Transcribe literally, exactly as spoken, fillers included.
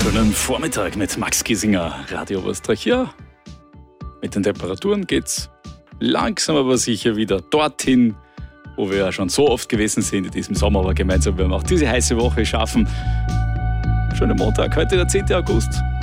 Schönen Vormittag mit Max Giesinger, Radio Oberösterreich. Ja, mit den Temperaturen geht's langsam aber sicher wieder dorthin, wo wir ja schon so oft gewesen sind in diesem Sommer, aber gemeinsam werden wir auch diese heiße Woche schaffen. Schönen Montag, heute der zehnten August.